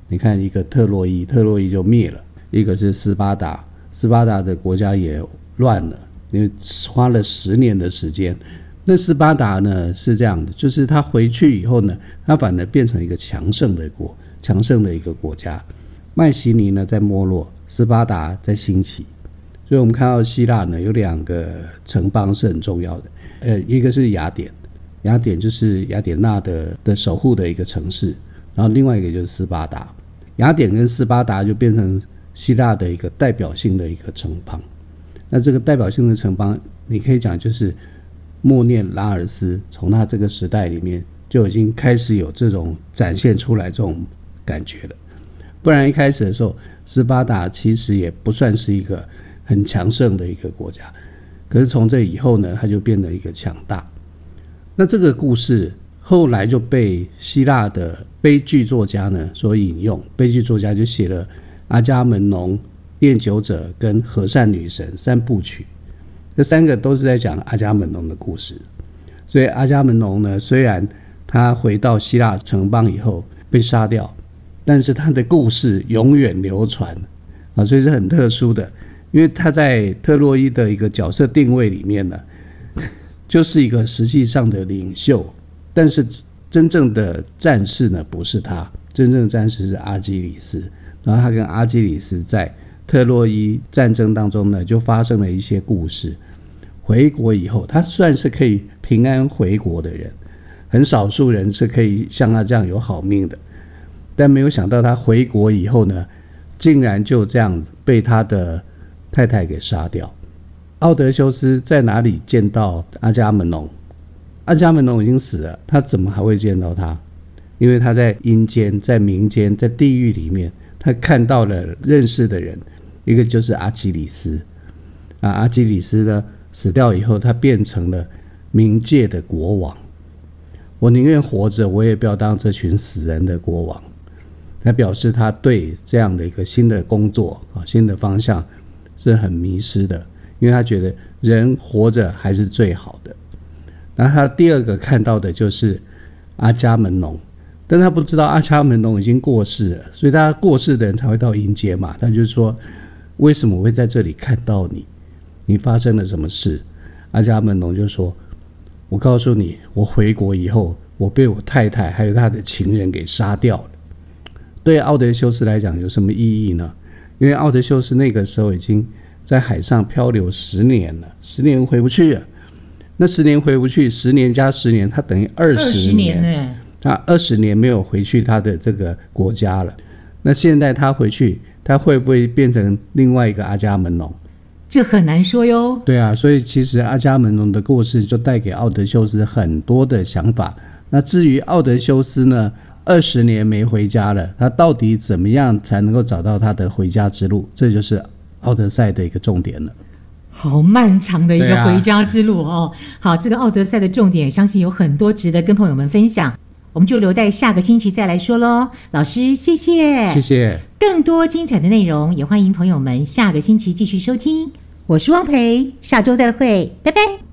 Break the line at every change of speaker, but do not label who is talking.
你看一个特洛伊就灭了，一个是斯巴达的国家也乱了，因为花了10年的时间。那斯巴达呢是这样的，就是他回去以后呢，他反而变成一个强盛的一个国家。迈锡尼呢在没落，斯巴达在兴起。所以我们看到希腊呢有2个城邦是很重要的，一个是雅典就是雅典娜的守护的一个城市，然后另外一个就是斯巴达。雅典跟斯巴达就变成希腊的一个代表性的一个城邦。那这个代表性的城邦，你可以讲就是默念拉尔斯，从他这个时代里面就已经开始有这种展现出来这种感觉了。不然一开始的时候，斯巴达其实也不算是一个很强盛的一个国家，可是从这以后呢，它就变得一个强大。那这个故事后来就被希腊的悲剧作家呢所引用，悲剧作家就写了阿伽门农、恋酒者跟和善女神3部曲，这3个都是在讲阿伽门农的故事。所以阿伽门农呢，虽然他回到希腊城邦以后被杀掉，但是他的故事永远流传所以是很特殊的。因为他在特洛伊的一个角色定位里面呢，就是一个实际上的领袖，但是真正的战士呢不是他，真正的战士是阿基里斯。然后他跟阿基里斯在特洛伊战争当中呢就发生了一些故事。回国以后，他算是可以平安回国的人，很少数人是可以像他这样有好命的，但没有想到他回国以后呢，竟然就这样被他的太太给杀掉。奥德修斯在哪里见到阿伽门农？阿伽门农已经死了，他怎么还会见到他？因为他在阴间、在冥间、在地狱里面，他看到了认识的人，一个就是阿基里斯。阿基里斯呢死掉以后，他变成了冥界的国王。我宁愿活着，我也不要当这群死人的国王。他表示他对这样的一个新的工作、新的方向是很迷失的，因为他觉得人活着还是最好的。然后他第2个看到的就是阿伽门农，但他不知道阿伽门农已经过世了，所以他过世的人才会到阴间嘛。他就说，为什么我会在这里看到你？你发生了什么事？阿伽门农就说，我告诉你，我回国以后，我被我太太还有他的情人给杀掉了。对奥德修斯来讲有什么意义呢？因为奥德修斯那个时候已经在海上漂流10年了，10年回不去了。那10年回不去，10年加10年，他等于20年。他20年没有回去他的这个国家了。那现在他回去，他会不会变成另外一个阿伽门农？
这很难说哟。
对啊，所以其实阿伽门农的故事就带给奥德修斯很多的想法。那至于奥德修斯呢，20年没回家了，他到底怎么样才能够找到他的回家之路？这就是奥德赛的一个重点了。
好漫长的一个回家之路哦。好，这个奥德赛的重点相信有很多值得跟朋友们分享，我们就留待下个星期再来说咯。老师谢谢。
谢谢。
更多精彩的内容也欢迎朋友们下个星期继续收听。我是汪培，下周再会，拜拜。